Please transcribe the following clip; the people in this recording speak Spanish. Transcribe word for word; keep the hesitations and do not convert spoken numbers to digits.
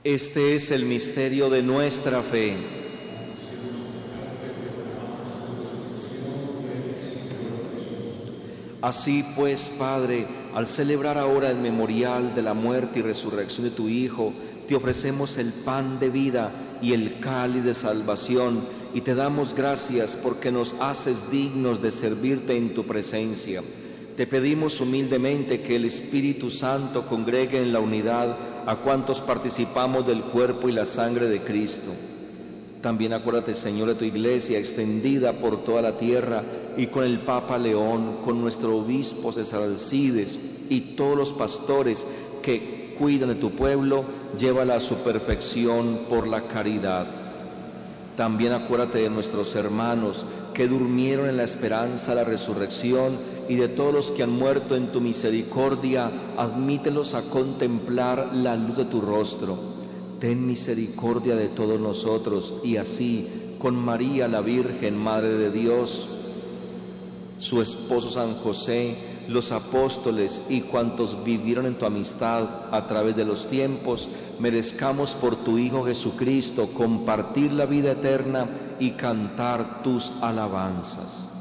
Este es el misterio de nuestra fe. Así pues, Padre, al celebrar ahora el memorial de la muerte y resurrección de tu Hijo, te ofrecemos el pan de vida y el cáliz de salvación, y te damos gracias porque nos haces dignos de servirte en tu presencia. Te pedimos humildemente que el Espíritu Santo congregue en la unidad a cuantos participamos del cuerpo y la sangre de Cristo. También acuérdate, Señor, de tu Iglesia extendida por toda la tierra, y con el Papa León, con nuestro obispo César Alcides y todos los pastores que cuidan de tu pueblo, llévala a su perfección por la caridad. También acuérdate de nuestros hermanos que durmieron en la esperanza de la resurrección, y de todos los que han muerto en tu misericordia, admítelos a contemplar la luz de tu rostro. Ten misericordia de todos nosotros, y así, con María la Virgen, Madre de Dios, su esposo San José, los apóstoles y cuantos vivieron en tu amistad a través de los tiempos, merezcamos por tu Hijo Jesucristo compartir la vida eterna y cantar tus alabanzas.